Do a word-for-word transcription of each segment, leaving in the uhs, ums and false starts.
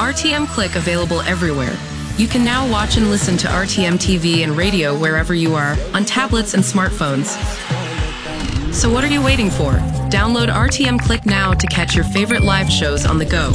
R T M Click available everywhere. You can now watch and listen to R T M T V and radio wherever you are, on tablets and smartphones. So what are you waiting for? Download R T M Click now to catch your favorite live shows on the go.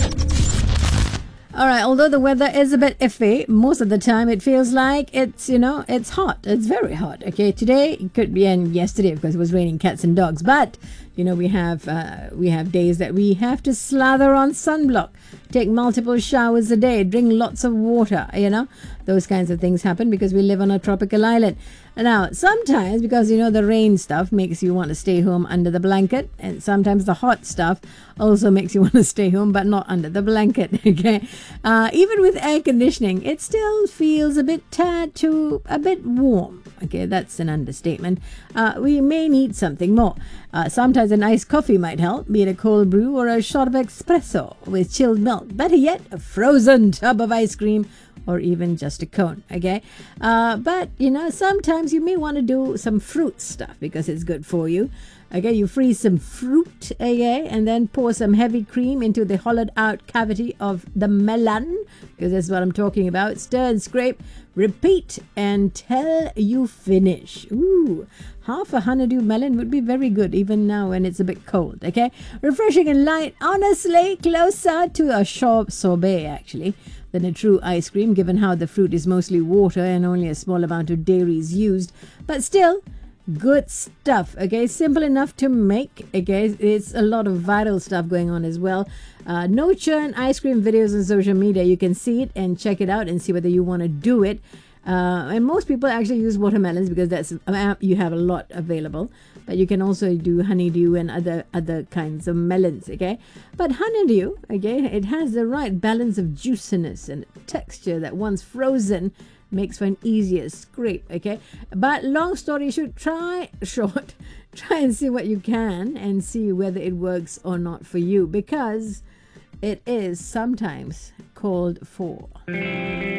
All right, although the weather is a bit iffy, most of the time it feels like it's, you know, it's hot. It's very hot, okay? Today, it could be, and yesterday, of course, it was raining cats and dogs. But, you know, we have uh, we have days that we have to slather on sunblock, take multiple showers a day, drink lots of water, you know? Those kinds of things happen because we live on a tropical island. Now, sometimes, because, you know, the rain stuff makes you want to stay home under the blanket, and sometimes the hot stuff also makes you want to stay home, but not under the blanket, okay? Uh, even with air conditioning, it still feels a bit tad to a bit warm, okay? That's an understatement. Uh, we may need something more. Uh, sometimes an iced coffee might help, be it a cold brew or a shot of espresso with chilled milk. Better yet, a frozen tub of ice cream, or even just a cone, okay? Uh, but, you know, sometimes you may want to do some fruit stuff because it's good for you. Okay, you freeze some fruit, okay, and then pour some heavy cream into the hollowed out cavity of the melon, because that's what I'm talking about. Stir and scrape, repeat until you finish. Ooh, half a honeydew melon would be very good, even now when it's a bit cold, okay? Refreshing and light, honestly, closer to a short sorbet, actually, than a true ice cream, given how the fruit is mostly water and only a small amount of dairy is used. But still, good stuff, okay? Simple enough to make, okay? It's a lot of viral stuff going on as well. Uh, no churn ice cream videos on social media. You can see it and check it out and see whether you want to do it. Uh, and most people actually use watermelons because that's uh, you have a lot available. But you can also do honeydew and other other kinds of melons, okay? But honeydew, okay, it has the right balance of juiciness and texture that once frozen makes for an easier scrape, okay? But long story short, try short, try and see what you can and see whether it works or not for you, because it is sometimes called for.